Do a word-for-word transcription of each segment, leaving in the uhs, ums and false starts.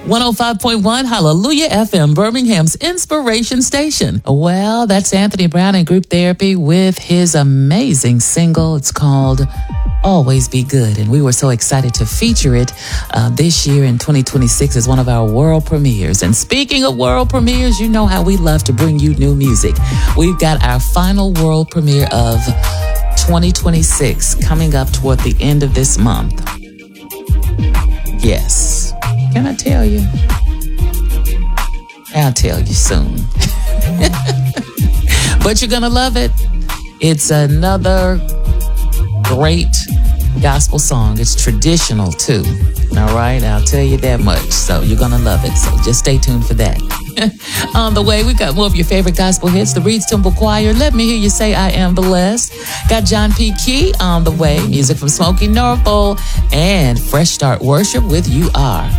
one oh five point one Hallelujah F M, Birmingham's inspiration station. Well, that's Anthony Brown and Group Therapy with his amazing single. It's called Always Be Good, and we were so excited to feature it uh, this year in twenty twenty-six as one of our world premieres. And speaking of world premieres, you know how we love to bring you new music. We've got our final world premiere of twenty twenty-six coming up toward the end of this month. Yes. Can I tell you? I'll tell you soon. But you're gonna love it. It's another great gospel song. It's traditional too. All right, I'll tell you that much. So you're gonna love it. So just stay tuned for that. On the way, we got more of your favorite gospel hits. The Reed's Temple Choir. Let me hear you say, I am blessed. Got John P. Key on the way. Music from Smokey Norfolk and Fresh Start Worship with You Are.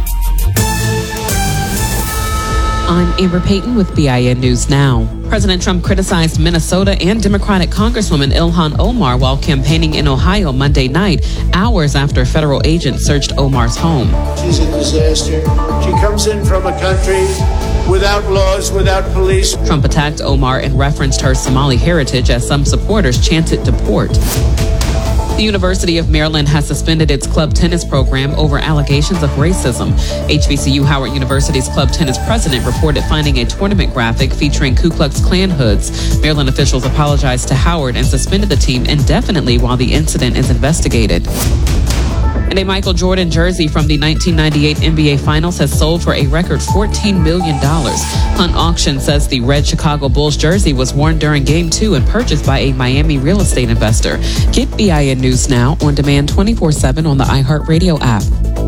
I'm Amber Payton with B I N News Now. President Trump criticized Minnesota and Democratic Congresswoman Ilhan Omar while campaigning in Ohio Monday night, hours after federal agents searched Omar's home. She's a disaster. She comes in from a country without laws, without police. Trump attacked Omar and referenced her Somali heritage as some supporters chanted deport. The University of Maryland has suspended its club tennis program over allegations of racism. H B C U Howard University's club tennis president reported finding a tournament graphic featuring Ku Klux Klan hoods. Maryland officials apologized to Howard and suspended the team indefinitely while the incident is investigated. And a Michael Jordan jersey from the nineteen ninety-eight N B A Finals has sold for a record fourteen million dollars. Hunt Auction says the red Chicago Bulls jersey was worn during Game two and purchased by a Miami real estate investor. Get B I N News Now on demand twenty-four seven on the iHeartRadio app.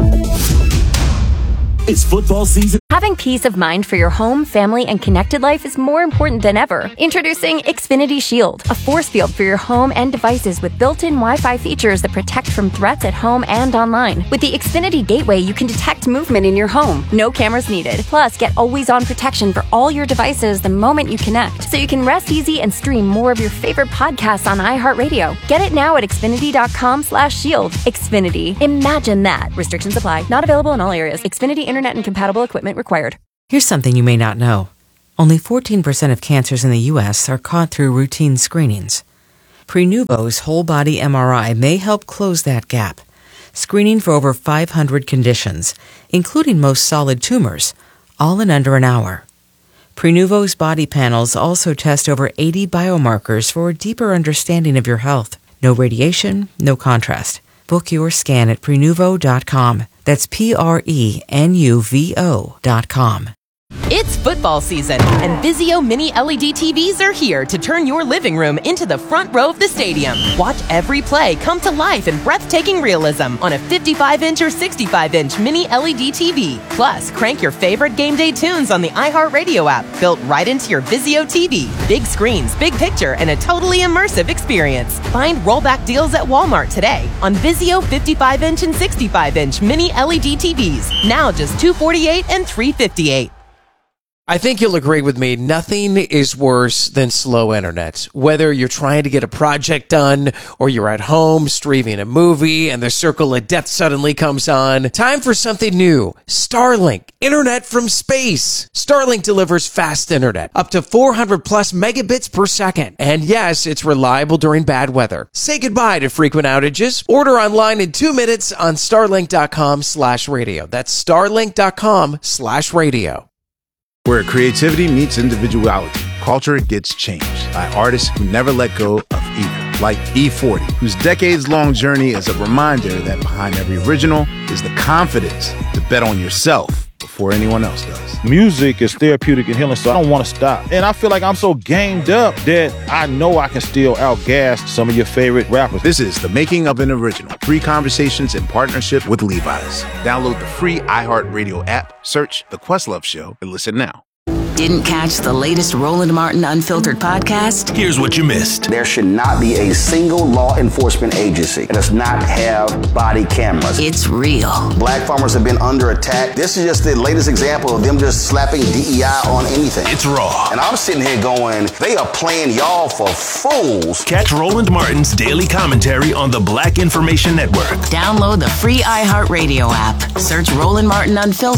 It's football season. Having peace of mind for your home, family, and connected life is more important than ever. Introducing Xfinity Shield, a force field for your home and devices with built-in Wi-Fi features that protect from threats at home and online. With the Xfinity Gateway, you can detect movement in your home. No cameras needed. Plus, get always-on protection for all your devices the moment you connect, so you can rest easy and stream more of your favorite podcasts on iHeartRadio. Get it now at Xfinity.com slash shield. Xfinity. Imagine that. Restrictions apply. Not available in all areas. Xfinity Internet and compatible equipment required. Here's something you may not know. Only fourteen percent of cancers in the U S are caught through routine screenings. Prenuvo's whole-body M R I may help close that gap, screening for over five hundred conditions, including most solid tumors, all in under an hour. Prenuvo's body panels also test over eighty biomarkers for a deeper understanding of your health. No radiation, no contrast. Book your scan at Prenuvo dot com. That's P R E N U V O dot com. It's football season, and Vizio Mini L E D T Vs are here to turn your living room into the front row of the stadium. Watch every play come to life in breathtaking realism on a fifty-five inch or sixty-five inch Mini L E D T V. Plus, crank your favorite game day tunes on the iHeartRadio app, built right into your Vizio T V. Big screens, big picture, and a totally immersive experience. Find rollback deals at Walmart today on Vizio fifty-five inch and sixty-five inch Mini L E D T Vs. Now just two hundred forty-eight dollars and three hundred fifty-eight dollars. I think you'll agree with me. Nothing is worse than slow internet. Whether you're trying to get a project done or you're at home streaming a movie and the circle of death suddenly comes on. Time for something new. Starlink. Internet from space. Starlink delivers fast internet. Up to four hundred plus megabits per second. And yes, it's reliable during bad weather. Say goodbye to frequent outages. Order online in two minutes on starlink.com slash radio. That's starlink.com slash radio. Where creativity meets individuality, culture gets changed by artists who never let go of either. Like E forty, whose decades-long journey is a reminder that behind every original is the confidence to bet on yourself before anyone else does. Music is therapeutic and healing, so I don't want to stop. And I feel like I'm so gamed up that I know I can still outgas some of your favorite rappers. This is The Making of an Original. Free conversations in partnership with Levi's. Download the free iHeartRadio app, search The Questlove Show, and listen now. Didn't catch the latest Roland Martin Unfiltered podcast? Here's what you missed. There should not be a single law enforcement agency that does not have body cameras. It's real. Black farmers have been under attack. This is just the latest example of them just slapping D E I on anything. It's raw. And I'm sitting here going, they are playing y'all for fools. Catch Roland Martin's daily commentary on the Black Information Network. Download the free iHeartRadio app. Search Roland Martin Unfiltered